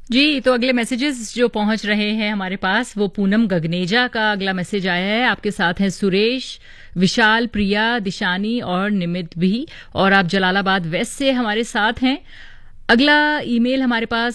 जी, तो अगले मैसेजेस जो पहुंच रहे हैं हमारे पास वो पूनम गगनेजा का अगला मैसेज आया है। आपके साथ हैं सुरेश, विशाल, प्रिया, दिशानी और निमित भी, और आप जलालाबाद वेस्ट से हमारे साथ हैं। अगला ईमेल हमारे पास